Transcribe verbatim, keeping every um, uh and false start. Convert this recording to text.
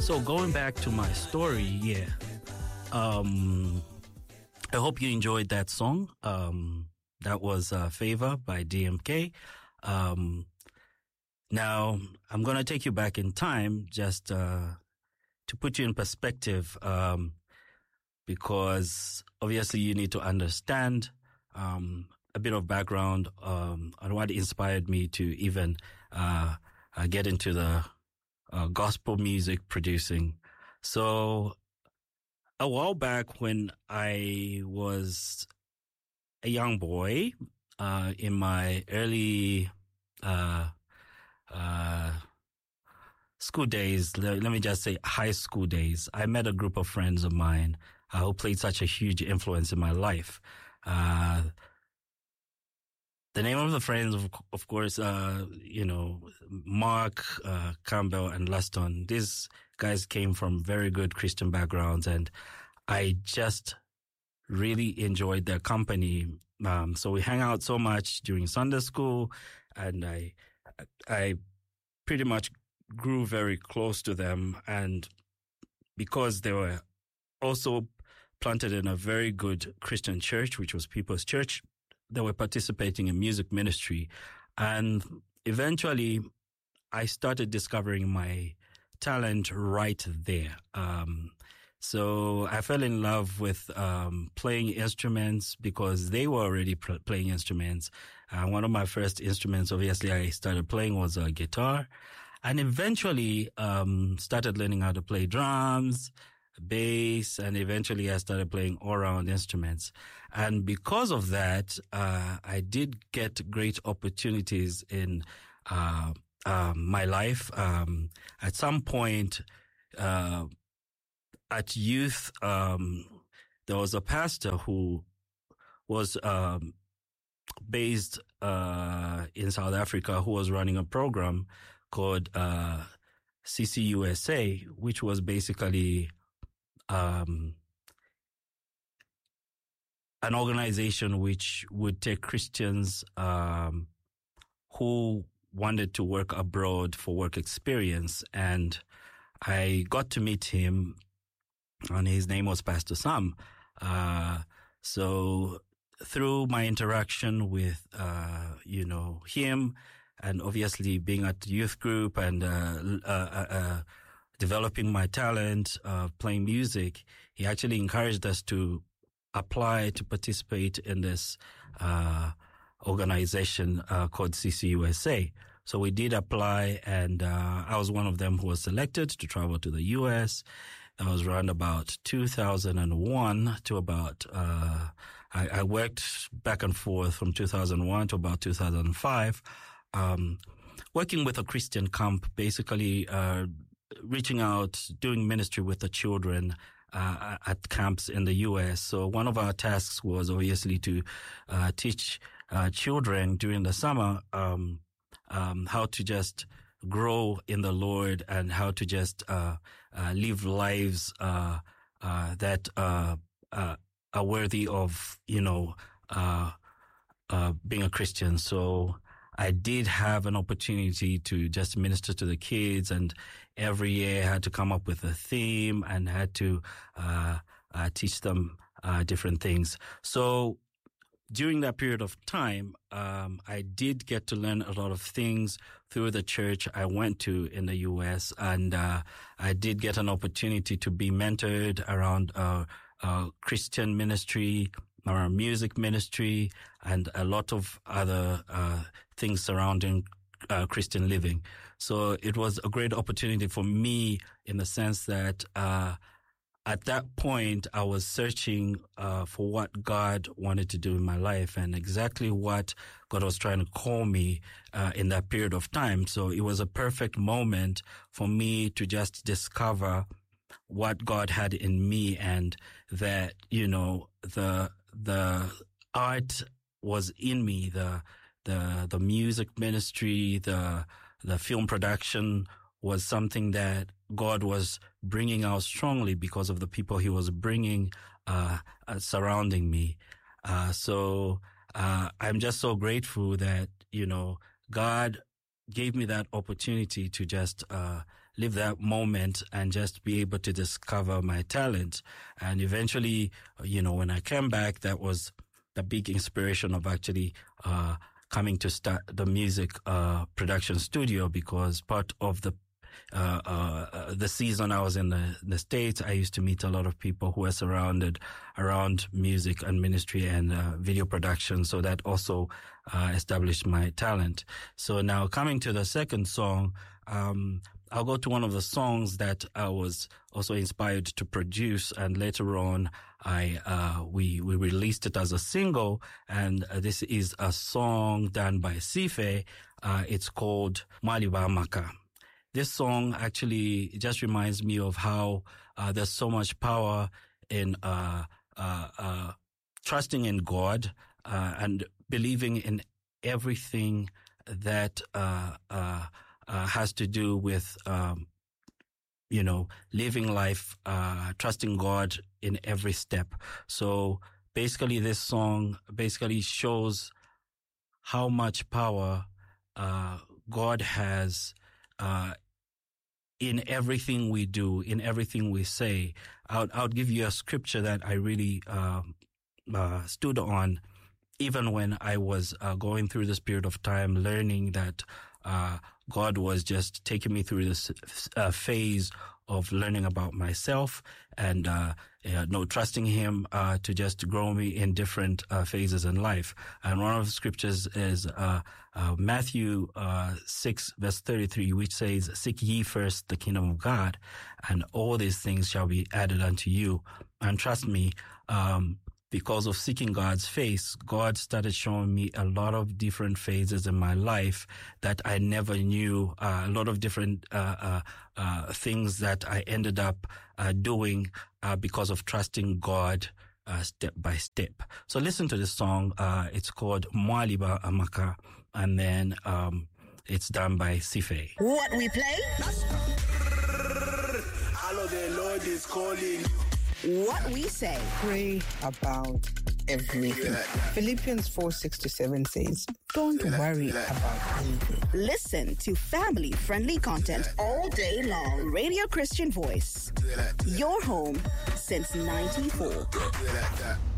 So going back to my story, yeah. Um, I hope you enjoyed that song. Um, that was uh, Favor by D M K. Um, now I'm going to take you back in time just uh, to put you in perspective, um, because obviously you need to understand um, a bit of background um, on what inspired me to even uh, uh, get into the uh, gospel music producing. So a while back when I was a young boy, uh, in my early, uh, uh, school days, let, let me just say high school days, I met a group of friends of mine uh, who played such a huge influence in my life. Uh, The name of the friends, of, of course, uh, you know, Mark, uh, Campbell and Luston. These guys came from very good Christian backgrounds, and I just really enjoyed their company. Um, so we hang out so much during Sunday school, and I, I pretty much grew very close to them. And because they were also planted in a very good Christian church, which was People's Church, they were participating in music ministry. And eventually I started discovering my talent right there. Um, so I fell in love with, um, playing instruments because they were already pl- playing instruments. Uh, one of my first instruments, obviously, I started playing was a guitar, and eventually, um, started learning how to play drums, bass, and eventually I started playing all-round instruments. And because of that, uh, I did get great opportunities in, uh, uh, my life. Um, at some point, uh, at youth, um, there was a pastor who was, um, based, uh, in South Africa, who was running a program called, uh, C C U S A, which was basically Um, an organization which would take Christians um, who wanted to work abroad for work experience. And I got to meet him, and his name was Pastor Sam. Uh, so through my interaction with, uh, you know, him, and obviously being at the youth group and uh, uh, uh, developing my talent, uh, playing music, he actually encouraged us to apply to participate in this, uh, organization, uh, called C C U S A. So we did apply, and, uh, I was one of them who was selected to travel to the U S. That was around about two thousand one to about, uh, I, I worked back and forth from two thousand one to about two thousand five, um, working with a Christian camp, basically, uh, reaching out, doing ministry with the children uh, at camps in the U S. So one of our tasks was obviously to uh, teach uh, children during the summer um, um, how to just grow in the Lord and how to just uh, uh, live lives uh, uh, that uh, uh, are worthy of, you know, uh, uh, being a Christian. So I did have an opportunity to just minister to the kids, and every year I had to come up with a theme and had to uh, uh teach them uh different things. So during that period of time, um I did get to learn a lot of things through the church I went to in the U S, and uh I did get an opportunity to be mentored around uh, uh Christian ministry, our music ministry, and a lot of other uh things surrounding uh, Christian living. So it was a great opportunity for me in the sense that uh at that point I was searching uh for what God wanted to do in my life and exactly what God was trying to call me uh in that period of time. So it was a perfect moment for me to just discover what God had in me, and that, you know, the the art was in me, the the the music ministry, the the film production was something that God was bringing out strongly because of the people he was bringing uh, uh surrounding me. Uh so uh I'm just so grateful that, you know, God gave me that opportunity to just uh live that moment and just be able to discover my talent. And eventually, you know, when I came back, that was the big inspiration of actually uh, coming to start the music uh, production studio, because part of the Uh, uh, the season I was in the, the States, I used to meet a lot of people who were surrounded around music and ministry and uh, video production. So that also uh, established my talent. So now coming to the second song, um, I'll go to one of the songs that I was also inspired to produce, and later on, I uh, we we released it as a single. And uh, this is a song done by Sife. Uh, it's called Mwaliba Amaka. This song actually just reminds me of how uh, there's so much power in uh, uh, uh, trusting in God uh, and believing in everything that uh, uh, uh, has to do with, um, you know, living life, uh, trusting God in every step. So basically, this song basically shows how much power uh, God has Uh, in everything we do, in everything we say. I'll, I'll give you a scripture that I really uh, uh, stood on, even when I was uh, going through this period of time, learning that uh, God was just taking me through this uh, phase of learning about myself and uh, uh, no trusting Him uh, to just grow me in different uh, phases in life. And one of the scriptures is uh, uh, Matthew uh, six verse thirty-three, which says, "Seek ye first the kingdom of God, and all these things shall be added unto you." And trust me, um, because of seeking God's face, God started showing me a lot of different phases in my life that I never knew, uh, a lot of different uh, uh, uh, things that I ended up uh, doing uh, because of trusting God uh, step by step. So listen to this song. Uh, it's called Mwaliba Amaka, and then um, it's done by Sife. What we play? Hello, the Lord is calling. What we say. Pray about everything. Philippians four, six to seven says, don't worry about anything. Listen to family-friendly content all day long. Radio Christian Voice. Your home since ninety-four.